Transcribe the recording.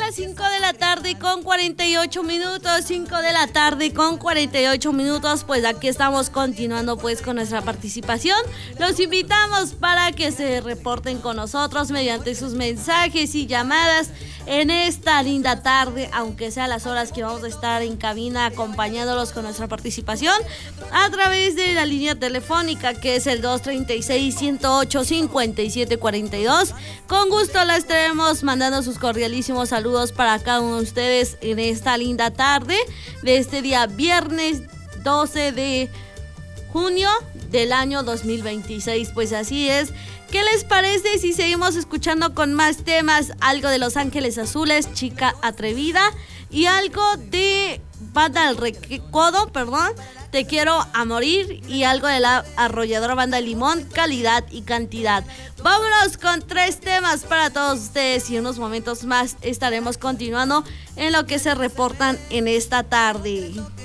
las 5 de la tarde con 48 minutos, 5 de la tarde con 48 minutos, pues aquí estamos continuando pues con nuestra participación. Los invitamos para que se reporten con nosotros mediante sus mensajes y llamadas en esta linda tarde, aunque sea las horas que vamos a estar en cabina acompañándolos con nuestra participación a través de la línea telefónica que es el 236-108-5742. Con gusto les estaremos mandando sus cordialísimos saludos para cada uno de ustedes en esta linda tarde de este día viernes 12 de junio del año 2026. Pues así es. ¿Qué les parece si seguimos escuchando con más temas? Algo de Los Ángeles Azules, Chica Atrevida, y algo de Banda El Recodo, Te Quiero a Morir, y algo de la arrolladora Banda Limón, Calidad y Cantidad. Vámonos con 3 temas para todos ustedes y en unos momentos más estaremos continuando en lo que se reportan en esta tarde.